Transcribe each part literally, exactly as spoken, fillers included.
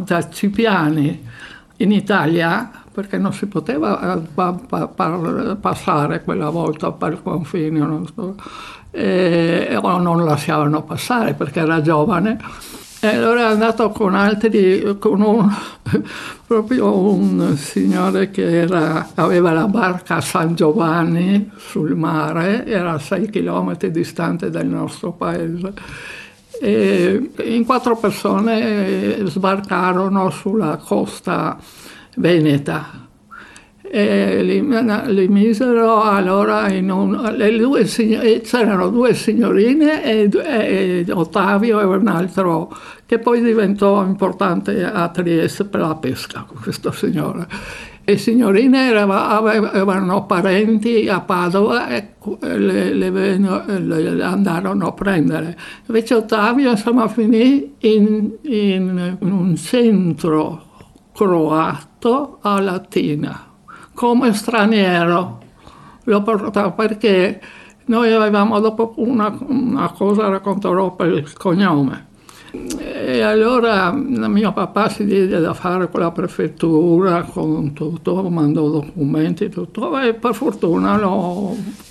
quarantaci piani in Italia, perché non si poteva pa- pa- pa- passare quella volta per il confine, non so, e, o non lasciavano passare perché era giovane. E allora è andato con altri, con un, proprio un signore che era, aveva la barca a San Giovanni sul mare, era a sei chilometri distante dal nostro paese. E in quattro persone sbarcarono sulla costa veneta e li, li misero allora in un, le due, c'erano due signorine e, e Ottavio e un altro che poi diventò importante a Trieste per la pesca, questo signore. Le signorine avevano parenti a Padova e le, le, le andarono a prendere. Invece Ottavio insomma finì in, in, in un centro croato a Latina come straniero. Lo portavo perché noi avevamo dopo una, una cosa, racconterò per il cognome. E allora mio papà si diede da fare con la prefettura, con tutto, mandò documenti, tutto, e per fortuna lo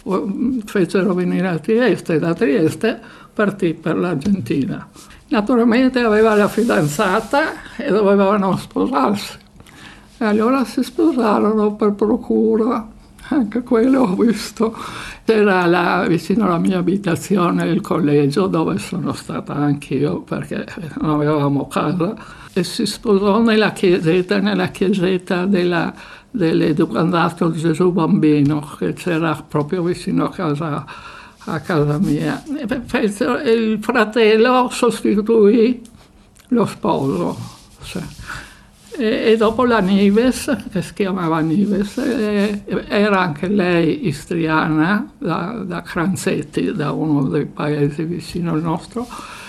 fecero venire a Trieste. Da Trieste partì per l'Argentina. Naturalmente aveva la fidanzata e dovevano sposarsi. E allora si sposarono per procura, anche quello ho visto. C'era là, vicino alla mia abitazione, il collegio dove sono stata anch'io perché non avevamo casa, e si sposò nella chiesetta, nella chiesetta della, dell'Educandato Gesù Bambino, che c'era proprio vicino a casa, a casa mia. E il fratello sostituì lo sposo. Cioè. E, e dopo la Nives, che si chiamava Nives, eh, era anche lei istriana, da, da Cranzetti, da uno dei paesi vicino al nostro,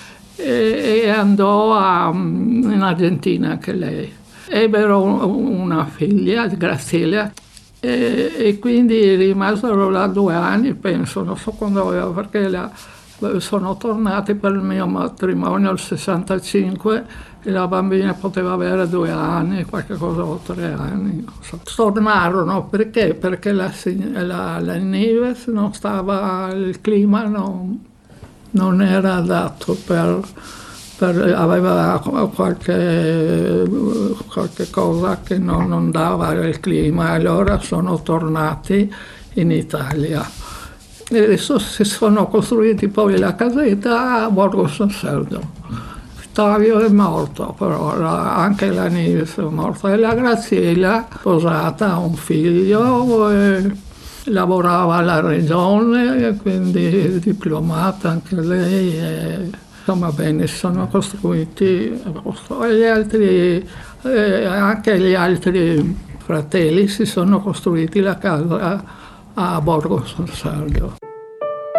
e, e andò a, in Argentina anche lei. Ebbero un, una figlia, Graziella, e, e quindi rimasero là due anni, penso, non so quando aveva, perché la, sono tornati per il mio matrimonio nel sessantacinque, e la bambina poteva avere due anni, qualche cosa o tre anni. Non so. Tornarono perché? Perché la, la, la Nives non stava, il clima non, non era adatto per, per aveva qualche, qualche cosa che non, non dava il clima, e allora sono tornati in Italia. E adesso si sono costruiti poi la casetta a Borgo San Sergio. Ottavio è morto, però anche la Nives è morta, e la Graziella, sposata, ha un figlio, e lavorava alla regione, quindi diplomata anche lei. E, insomma, bene, si sono costruiti, e gli altri, eh, anche gli altri fratelli si sono costruiti la casa a Borgo San Sergio.